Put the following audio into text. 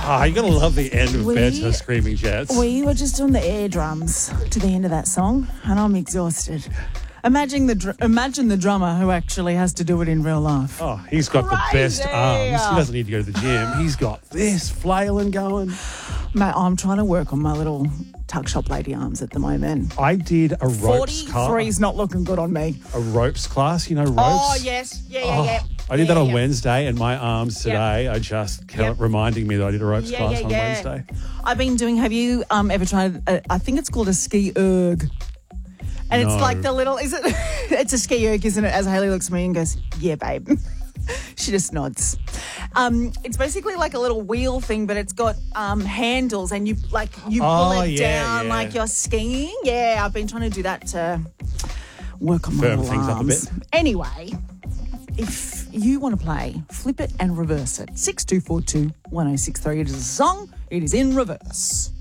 Oh, you're going to love the end of We- Better Screaming Jets. We were just on the air drums to the end of that song, and I'm exhausted. Imagine the drummer who actually has to do it in real life. Oh, he's got the best Crazy. arms. He doesn't need to go to the gym. He's got this flailing going. Mate, I'm trying to work on my little tuck shop lady arms at the moment. I did a ropes 43 class. is not looking good on me. A ropes class, you know, ropes? Oh, yes. Yeah. I did that on Yeah. Wednesday, and my arms today are just reminding me that I did a ropes class on Wednesday. I've been doing, have you ever tried, I think it's called a ski erg. And No. it's like the little, is it? It's a ski erg, isn't it? As Hayley looks at me and goes, yeah, babe. She just nods. It's basically like a little wheel thing, but it's got handles, and you pull it down like you're skiing. Yeah, I've been trying to do that to work on my Firm little things up a arms. bit. Anyway, if you want to play Flip It and Reverse It, 6242 1063. It is a song. It is in reverse.